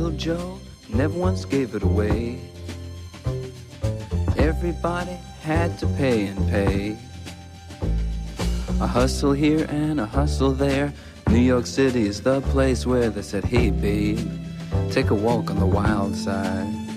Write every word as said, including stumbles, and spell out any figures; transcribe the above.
Uncle Joe never once gave it away. Everybody had to pay and pay. A hustle here and a hustle there. New York City is the place where they said, hey babe, take a walk on the wild side.